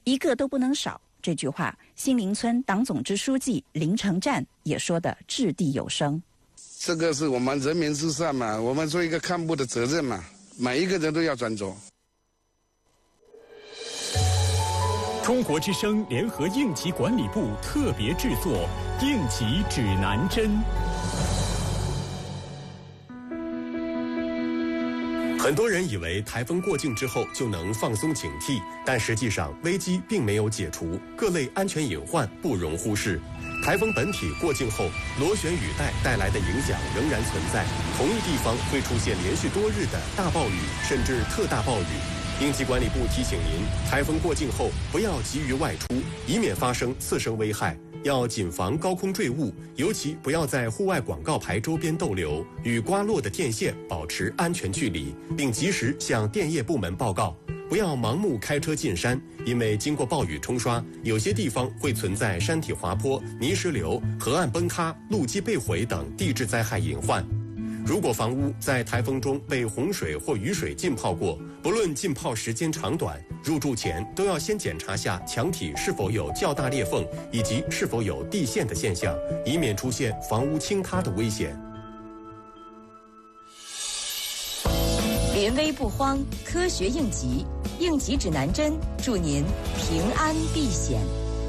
一个都不能少。这句话，新林村党总支书记林成战也说得掷地有声。 这个是我们人民至上嘛，我们做一个干部的责任嘛，每一个人都要专注。 中国之声联合应急管理部特别制作《应急指南针》。 很多人以为台风过境之后就能放松警惕，但实际上危机并没有解除，各类安全隐患不容忽视。台风本体过境后，螺旋雨带带来的影响仍然存在，同一地方会出现连续多日的大暴雨甚至特大暴雨。应急管理部提醒您，台风过境后不要急于外出，以免发生次生危害。要谨防高空坠物，尤其不要在户外广告牌周边逗留，与刮落的电线保持安全距离，并及时向电业部门报告。不要盲目开车进山，因为经过暴雨冲刷，有些地方会存在山体滑坡、泥石流、河岸崩塌、路基被毁等地质灾害隐患。如果房屋在台风中被洪水或雨水浸泡过，不论浸泡时间长短，入住前都要先检查下墙体是否有较大裂缝，以及是否有地陷的现象，以免出现房屋倾塌的危险。 临危不慌，科学应急，应急指南针，祝您平安避险。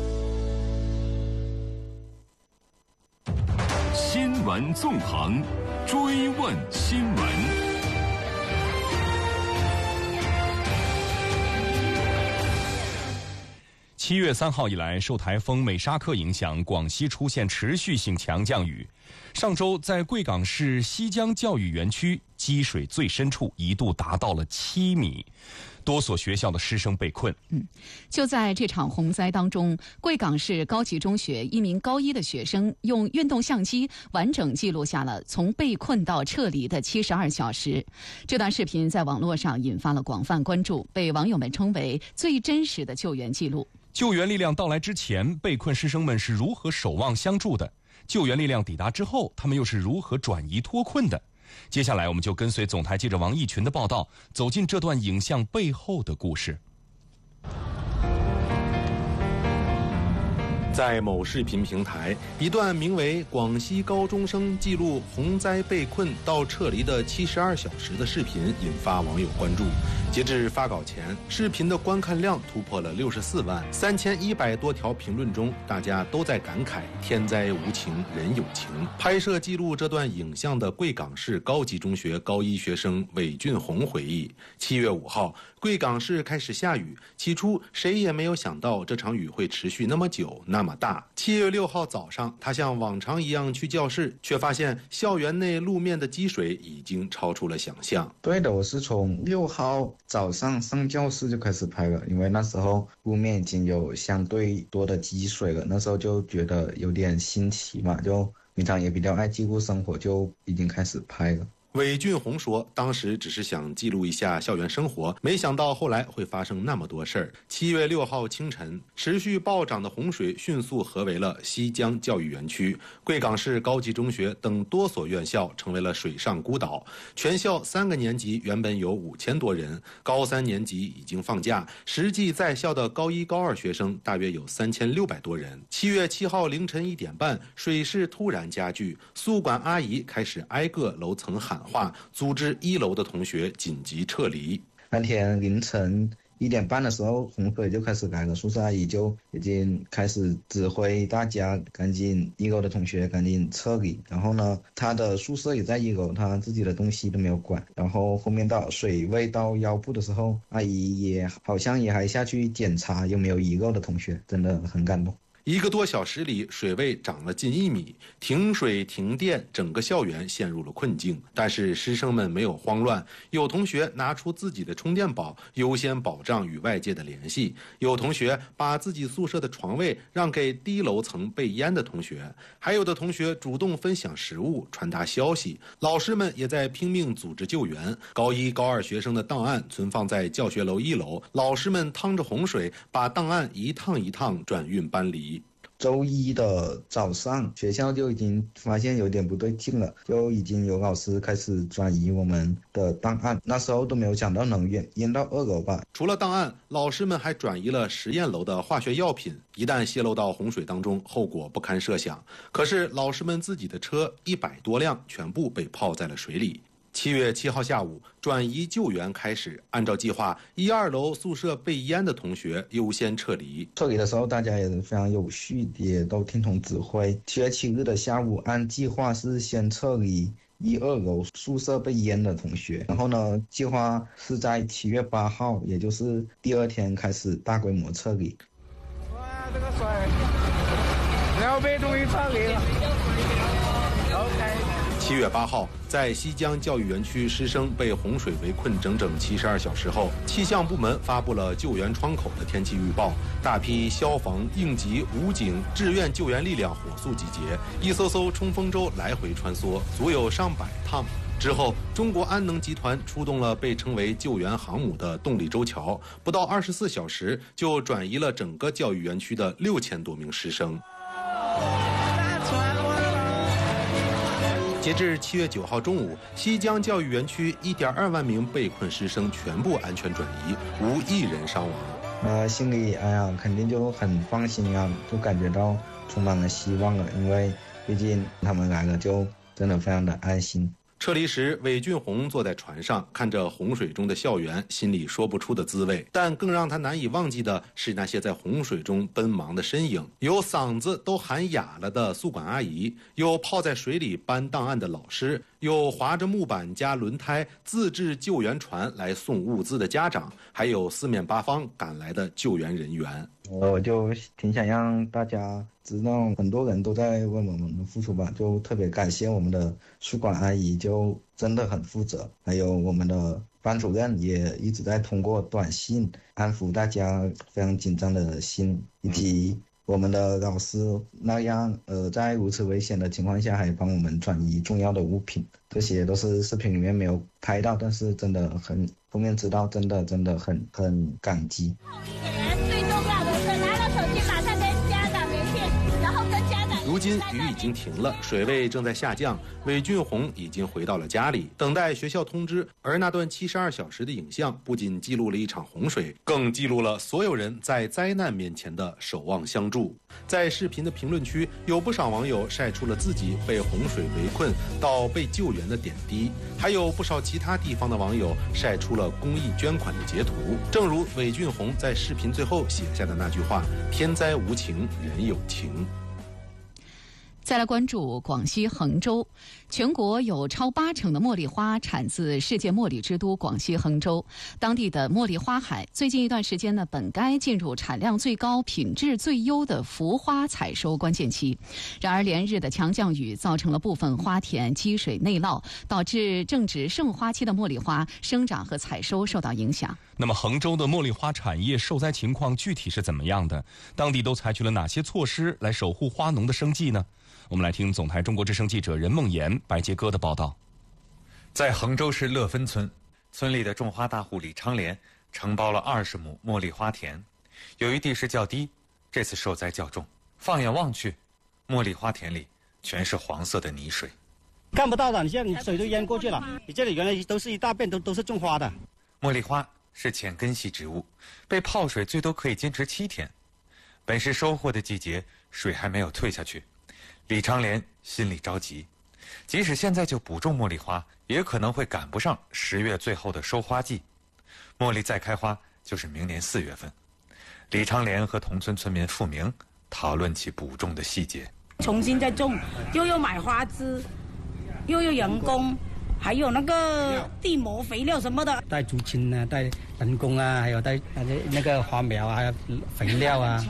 新闻纵横，追问新闻。7月3号以来，受台风美沙克影响，广西出现持续性强降雨。上周在贵港市西江教育园区，积水最深处一度达到了7米，多所学校的师生被困。 就在这场洪灾当中，贵港市高级中学一名高一的学生用运动相机完整记录下了从被困到撤离的72小时。这段视频在网络上引发了广泛关注，被网友们称为最真实的救援记录。 救援力量到来之前，被困师生们是如何守望相助的？救援力量抵达之后，他们又是如何转移脱困的？接下来我们就跟随总台记者王义群的报道，走进这段影像背后的故事。 在某视频平台，一段名为《广西高中生记录洪灾被困到撤离的72小时》的视频引发网友关注。截至发稿前，视频的观看量突破了64万，3100多条评论中，大家都在感慨天灾无情人有情。拍摄记录这段影像的贵港市高级中学高一学生韦俊宏回忆，7月5号，贵港市开始下雨，起初谁也没有想到这场雨会持续那么久那么大。7月6号早上，他像往常一样去教室，却发现校园内路面的积水已经超出了想象。 对的，我是从6号早上上教室就开始拍了，因为那时候路面已经有相对多的积水了，那时候就觉得有点新奇嘛，就平常也比较爱记录生活，就已经开始拍了。 韦俊宏说，当时只是想记录一下校园生活，没想到后来会发生那么多事儿。7月6号清晨，持续暴涨的洪水迅速合围了西江教育园区，贵港市高级中学等多所院校成为了水上孤岛。全校3个年级原本有5000多人，高3年级已经放假，实际在校的高1、高2学生大约有3600多人。7月7号凌晨1点半，水势突然加剧，宿管阿姨开始挨个楼层喊话，组织1楼的同学紧急撤离。 那天凌晨1点半的时候，洪水就开始来了，宿舍阿姨就已经开始指挥大家赶紧1楼的同学赶紧撤离。然后呢，他的宿舍也在1楼，他自己的东西都没有管。然后后面到水位到腰部的时候，阿姨也好像也还下去检查有没有遗漏的同学，真的很感动。 1个多小时里，水位涨了近1米，停水停电，整个校园陷入了困境。但是师生们没有慌乱，有同学拿出自己的充电宝，优先保障与外界的联系；有同学把自己宿舍的床位让给低楼层被淹的同学，还有的同学主动分享食物，传达消息。老师们也在拼命组织救援。高1、高2学生的档案存放在教学楼1楼，老师们趟着洪水，把档案一趟一趟转运搬离。 周一的早上，学校就已经发现有点不对劲了，就已经有老师开始转移我们的档案。那时候都没有想到能淹到2楼吧。 除了档案，老师们还转移了实验楼的化学药品，一旦泄漏到洪水当中，后果不堪设想。可是老师们自己的车100多辆全部被泡在了水里。7月7号下午，转移救援开始。按照计划，1、2楼宿舍被淹的同学优先撤离。 撤离的时候，大家也是非常有序，也都听从指挥。7月7日的下午，按计划是先撤离1、2楼宿舍被淹的同学，然后呢，计划是在7月8号，也就是第2天开始大规模撤离。 哇，这个水，然后被终于撤离了。 7月8号，在西江教育园区师生被洪水围困整整72小时后，气象部门发布了救援窗口的天气预报，大批消防、应急、武警、志愿救援力量火速集结，一艘艘冲锋舟来回穿梭，足有上百趟。之后，中国安能集团出动了被称为救援航母的动力舟桥，不到24小时就转移了整个教育园区的6000多名师生。截至7月9号中午，西江教育园区1.2万名被困师生全部安全转移，无一人伤亡。 心里肯定就很放心啊，就感觉到充满了希望了，因为毕竟他们来了，就真的非常的安心。 撤离时，韦俊宏坐在船上，看着洪水中的校园，心里说不出的滋味。但更让他难以忘记的是那些在洪水中奔忙的身影，有嗓子都喊哑了的宿管阿姨，有泡在水里搬档案的老师，有划着木板加轮胎自制救援船来送物资的家长，还有四面八方赶来的救援人员。 我就挺想让大家知道，很多人都在为我们付出吧，就特别感谢我们的宿管阿姨，就真的很负责，还有我们的班主任也一直在通过短信安抚大家非常紧张的心，以及我们的老师那样在如此危险的情况下还帮我们转移重要的物品，这些都是视频里面没有拍到，但是真的很后面知道，真的很感激。 如今雨已经停了，水位正在下降，韦俊宏已经回到了家里，等待学校通知。而那段72小时的影像，不仅记录了一场洪水，更记录了所有人在灾难面前的守望相助。在视频的评论区，有不少网友晒出了自己被洪水围困到被救援的点滴，还有不少其他地方的网友晒出了公益捐款的截图。正如韦俊宏在视频最后写下的那句话：“天灾无情，人有情。” 再来关注广西衡州，全国有超80%的茉莉花产自世界茉莉之都广西衡州。当地的茉莉花海最近一段时间呢，本该进入产量最高、品质最优的浮花采收关键期。然而，连日的强降雨造成了部分花田积水内涝，导致正值盛花期的茉莉花生长和采收受到影响。 那么，衡州的茉莉花产业受灾情况具体是怎么样的？当地都采取了哪些措施来守护花农的生计呢？我们来听总台中国之声记者任梦妍、白杰哥的报道。 在衡州市乐芬村，村里的种花大户李昌莲承包了20亩茉莉花田，由于地势较低，这次受灾较重。放眼望去，茉莉花田里全是黄色的泥水， 看不到的，你现在水都淹过去了。你这里原来都是一大片都是种花的。 茉莉花是浅根系植物，被泡水最多可以坚持7天。本是收获的季节，水还没有退下去。李昌莲心里着急，即使现在就补种茉莉花，也可能会赶不上10月最后的收花季。茉莉再开花就是明年4月份。李昌莲和同村村民付明讨论起补种的细节。 重新再种，又要买花枝，又要人工，还有那个地膜肥料什么的， 带竹青啊，带人工啊，还有带那个花苗啊，还有肥料啊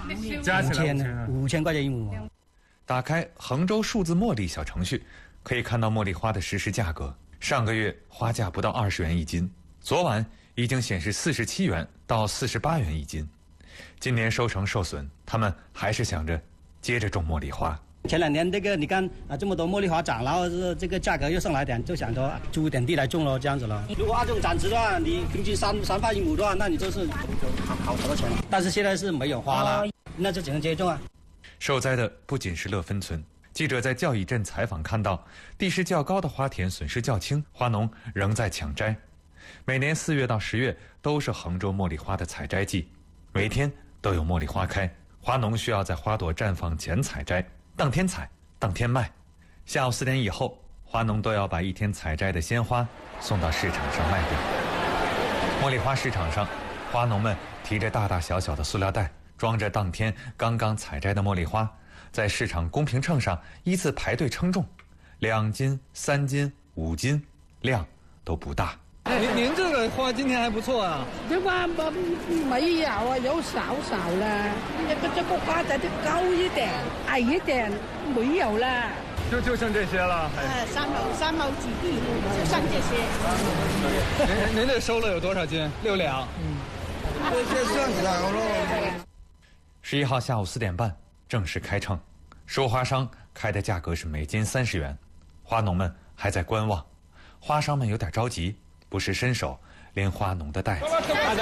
，5000块钱1亩。 打开衡州数字茉莉小程序，可以看到茉莉花的实时价格。上个月花价不到20元一斤，昨晚已经显示47元到48元一斤。今年收成受损，他们还是想着接着种茉莉花。 前2年你看这么多茉莉花长，然后这个价格又上来点，就想着租一点地来种咯，这样子咯。如果按这种产值的话，你平均3块1亩的话，那你就是好多钱了。但是现在是没有花了，那就只能接着种啊。 受灾的不仅是乐芬村。记者在教义镇采访看到，地势较高的花田损失较轻，花农仍在抢摘。每年4月到10月都是杭州茉莉花的采摘季，每天都有茉莉花开，花农需要在花朵绽放前采摘，当天采，当天卖。下午4点以后，花农都要把一天采摘的鲜花送到市场上卖掉。茉莉花市场上，花农们提着大大小小的塑料袋，装着当天刚刚采摘的茉莉花，在市场公平秤上依次排队称重，2斤、3斤、5斤，量都不大。 您这个花今天还不错啊。 这花没有啊，有少了。这个花仔就高一点、矮一点，没有了。 就剩这些了。 3毛几币，就剩这些。 您这收了有多少斤？6两。 这算少了。 11号下午4点半正式开秤，收花商开的价格是每斤30元，花农们还在观望，花商们有点着急，不时伸手拎花农的袋子。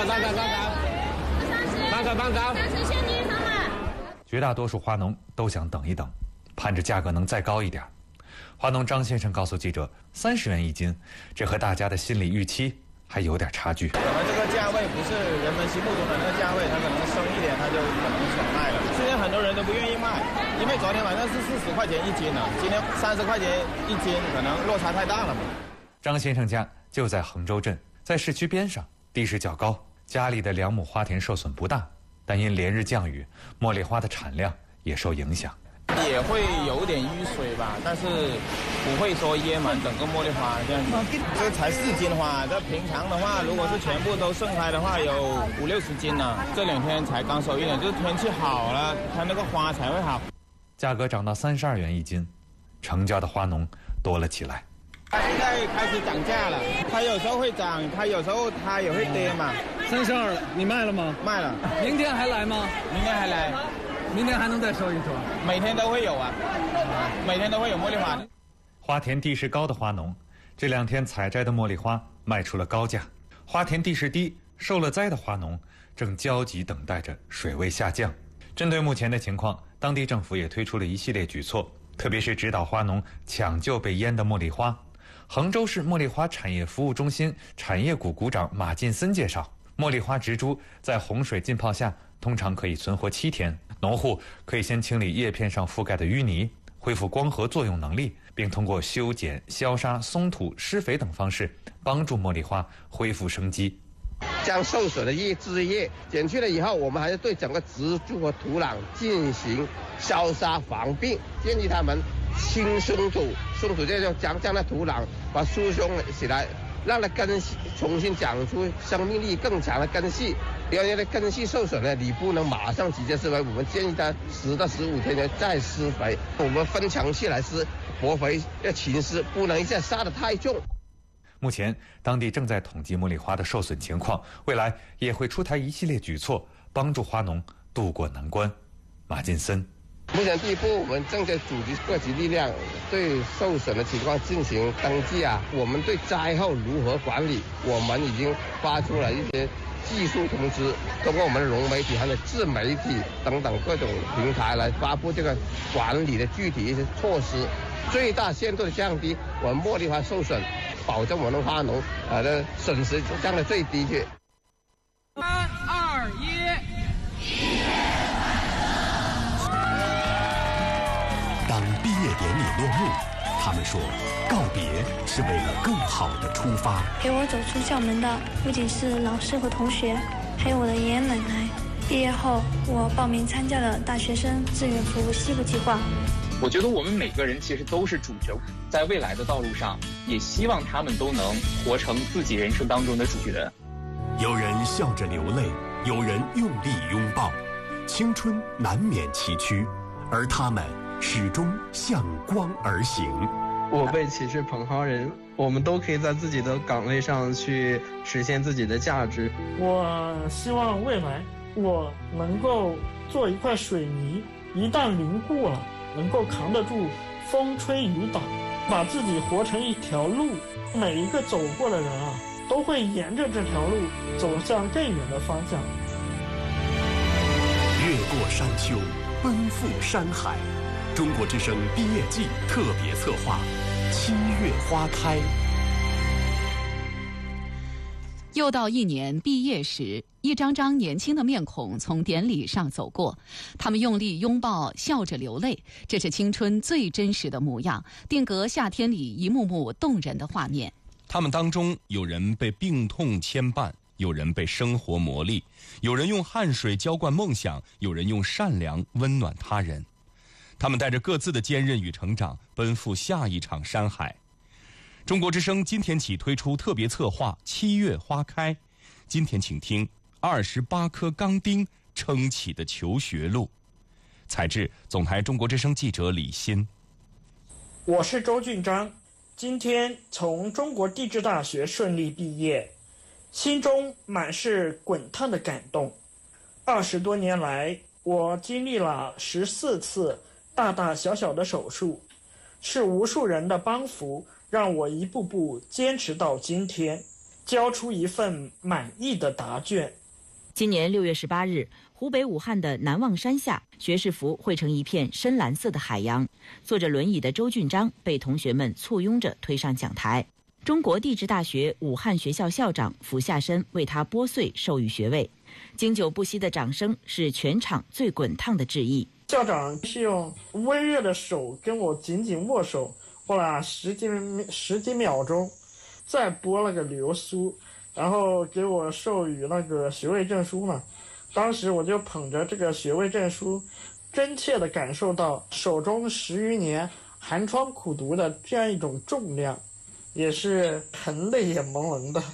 绝大多数花农都想等一等，盼着价格能再高一点。花农张先生告诉记者，30元1斤，这和大家的心理预期还有点差距。 可能这个价位不是人们心目中的那个价位，他可能升一点他就可能甩卖了。现在很多人都不愿意卖，因为昨天晚上是40块钱1斤呢，今天30块钱1斤，可能落差太大了嘛。 张先生家就在衡州镇，在市区边上，地势较高，家里的2亩花田受损不大，但因连日降雨，茉莉花的产量也受影响。 也会有点淤水吧，但是不会说淹满整个茉莉花这样子。这才4斤花，这平常的话，如果是全部都盛开的话，有50-60斤呢。这2天才刚收一点，就是天气好了，它那个花才会好。 价格涨到32元1斤，成交的花农多了起来。 它现在开始涨价了，它有时候会涨，它有时候它也会跌嘛。 32了，你卖了吗？ 卖了。 明天还来吗？ 明天还来。 明天还能再收一收？ 每天都会有啊，每天都会有茉莉花。 花田地势高的花农，这2天采摘的茉莉花卖出了高价；花田地势低、受了灾的花农正焦急等待着水位下降。针对目前的情况，当地政府也推出了一系列举措，特别是指导花农抢救被淹的茉莉花。衡州市茉莉花产业服务中心产业股股长马进森介绍，茉莉花植株在洪水浸泡下通常可以存活7天，农户可以先清理叶片上覆盖的淤泥，恢复光合作用能力，并通过修剪、消杀、松土、施肥等方式帮助茉莉花恢复生机。 将受损的枝叶剪去了以后，我们还是对整个植株和土壤进行消杀防病，建议他们轻松土，松土这就将那土壤把疏松起来，让它根系重新长出生命力更强的根系。因为根系受损呢，你不能马上直接施肥，我们建议它10到15天再施肥。我们分强期来施，薄肥要勤施，不能一下杀得太重。 目前，当地正在统计茉莉花的受损情况，未来也会出台一系列举措，帮助花农渡过难关。马进森。 目前第一步，我们正在组织各级力量对受损的情况进行登记啊。我们对灾后如何管理，我们已经发出了一些技术通知，通过我们的融媒体还有自媒体等等各种平台来发布这个管理的具体一些措施，最大限度的降低我们茉莉花受损，保证我们花农的损失降到最低去。 3、2、1。 当毕业典礼落幕，他们说，告别是为了更好的出发。 陪我走出校门的不仅是老师和同学，还有我的爷爷奶奶。毕业后，我报名参加了大学生志愿服务西部计划。 我觉得我们每个人其实都是主角，在未来的道路上，也希望他们都能活成自己人生当中的主角。 有人笑着流泪，有人用力拥抱，青春难免崎岖，而他们始终向光而行。 我辈岂是蓬蒿人，我们都可以在自己的岗位上去实现自己的价值。 我希望未来我能够做一块水泥，一旦凝固了，能够扛得住风吹雨打，把自己活成一条路。每一个走过的人啊，都会沿着这条路走向更远的方向。 越过山丘， 奔赴山海。中国之声毕业季特别策划，7月花开。 又到一年毕业时，一张张年轻的面孔从典礼上走过，他们用力拥抱，笑着流泪，这是青春最真实的模样，定格夏天里一幕幕动人的画面。 他们当中有人被病痛牵绊，有人被生活磨砺，有人用汗水浇灌梦想，有人用善良温暖他人。他们带着各自的坚韧与成长，奔赴下一场山海。中国之声今天起推出特别策划7月花开，今天请听28颗钢钉撑起的求学路。采制总台中国之声记者李欣。 我是周俊章，今天从中国地质大学顺利毕业，心中满是滚烫的感动。20多年来，我经历了14次大大小小的手术，是无数人的帮扶，让我一步步坚持到今天，交出一份满意的答卷。 今年6月18日，湖北武汉的南望山下，学士服汇成一片深蓝色的海洋。坐着轮椅的周俊章被同学们簇拥着推上讲台。中国地质大学武汉学校校长俯下身为他拨穗授予学位。经久不息的掌声是全场最滚烫的致意。 校长是用温热的手跟我紧紧握手，握了十几秒钟，再拨了个流苏，然后给我授予那个学位证书嘛。当时我就捧着这个学位证书，真切地感受到手中10余年寒窗苦读的这样一种重量，也是很泪眼朦胧的。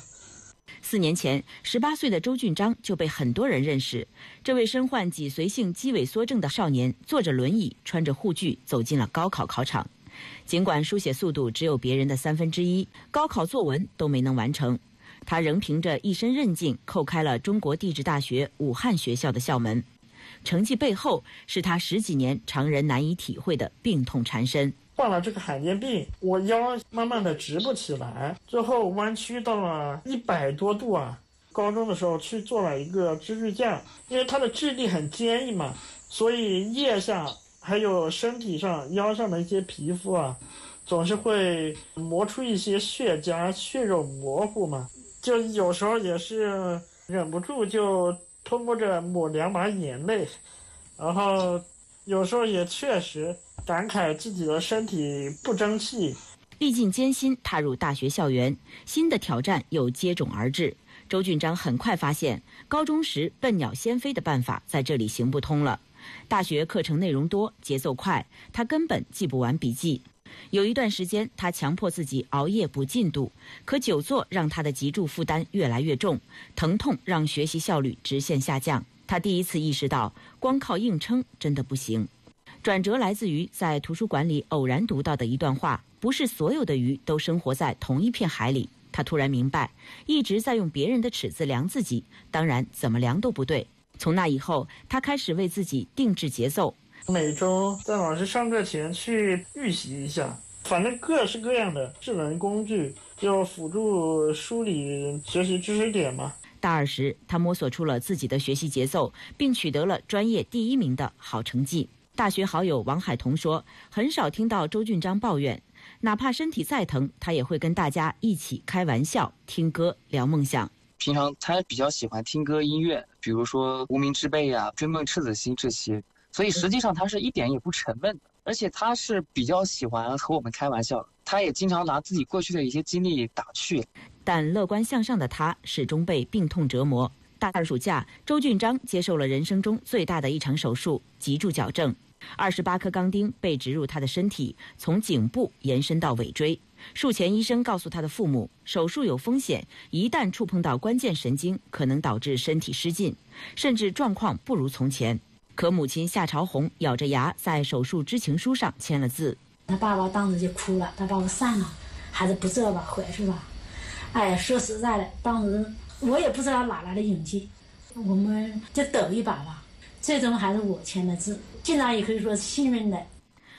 4年前，18岁的周俊章就被很多人认识。这位身患脊髓性肌萎缩症的少年，坐着轮椅，穿着护具走进了高考考场。尽管书写速度只有别人的1/3，高考作文都没能完成，他仍凭着一身韧劲叩开了中国地质大学武汉学校的校门。成绩背后是他10几年常人难以体会的病痛缠身。 患了这个罕见病，我腰慢慢的直不起来，最后弯曲到了100多度啊。高中的时候去做了一个支支架，因为它的质地很坚硬嘛，所以腋下还有身体上腰上的一些皮肤啊，总是会磨出一些血痂，血肉模糊嘛，就有时候也是忍不住就偷摸着抹2把眼泪，然后有时候也确实感慨自己的身体不争气。 历尽艰辛踏入大学校园，新的挑战又接踵而至。周俊章很快发现，高中时笨鸟先飞的办法在这里行不通了。大学课程内容多，节奏快，他根本记不完笔记。有一段时间，他强迫自己熬夜补进度，可久坐让他的脊柱负担越来越重，疼痛让学习效率直线下降。他第一次意识到，光靠硬撑真的不行。转折来自于在图书馆里偶然读到的一段话：不是所有的鱼都生活在同一片海里。他突然明白，一直在用别人的尺子量自己，当然怎么量都不对。从那以后，他开始为自己定制节奏， 每周在老师上课前去预习一下，反正各式各样的智能工具就辅助梳理学习知识点嘛。 大2时，他摸索出了自己的学习节奏，并取得了专业第1名的好成绩。大学好友王海彤说，很少听到周俊章抱怨，哪怕身体再疼，他也会跟大家一起开玩笑、听歌、聊梦想。 平常他比较喜欢听歌音乐，比如说无名之辈啊、追梦赤子心这些，所以实际上他是一点也不沉闷的，而且他是比较喜欢和我们开玩笑，他也经常拿自己过去的一些经历打趣。 但乐观向上的他始终被病痛折磨。大2暑假，周俊章接受了人生中最大的一场手术——脊柱矫正。28颗钢钉被植入他的身体，从颈部延伸到尾椎。术前医生告诉他的父母，手术有风险，一旦触碰到关键神经，可能导致身体失禁，甚至状况不如从前。可母亲夏朝红咬着牙在手术知情书上签了字。 他爸爸当时就哭了，他把我散了，还是不这吧，回去吧。哎呀，说实在的，当时我也不知道哪来的勇气，我们就赌一把吧。最终还是我签的字，竟然也可以说是幸运的。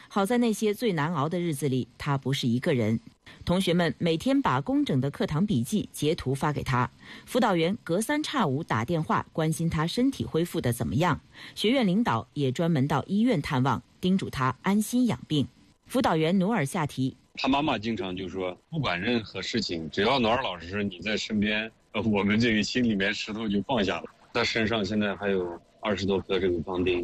好在那些最难熬的日子里，他不是一个人。同学们每天把工整的课堂笔记截图发给他，辅导员隔三差五打电话关心他身体恢复的怎么样，学院领导也专门到医院探望，叮嘱他安心养病。辅导员努尔夏提， 他妈妈经常就说，不管任何事情，只要努尔老师你在身边，我们这个心里面石头就放下了。他身上现在还有20多颗这个钢钉，